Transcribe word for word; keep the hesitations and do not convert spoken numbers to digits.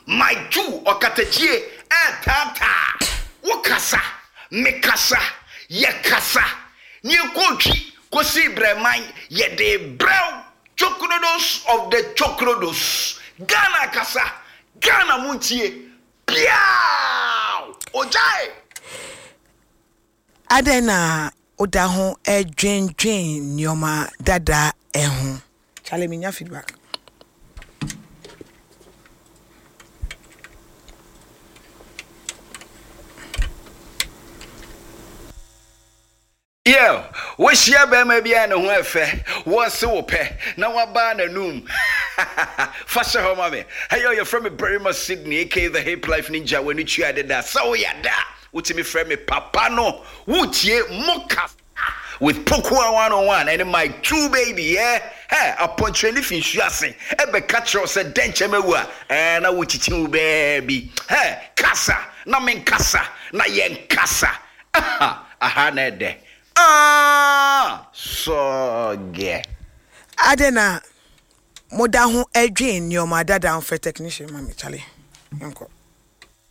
my two okatachie e tata wokasa mekasa yekasa ni ekotwi kosi breman ye de brown chocrodos of the chocrodos Ghana kasa Ghana muntie piao ojai adena oda ho edwendwen nioma dada ehu chale minya feedback. Yo, wish ya be me bia na ho efe. Wo se wo pe na wa ba na num. Fasha ho mame. Hey yo, you're from me Berrima Sydney, aka the Hip Life Ninja when you chia de da. So ya da. Uti me friend me papa no. Wutie moka with Pokua one oh one and my two baby, yeah. Hey, upon training fin shuase. Ebe catch us a denche mewa. And I wuti tin baby. Hey, kasa. Na men kasa. Na yen kasa. Aha, aha na de. Ah, so ge. Adena moda ho edwen nioma dada on for technician mami chale. Yanko.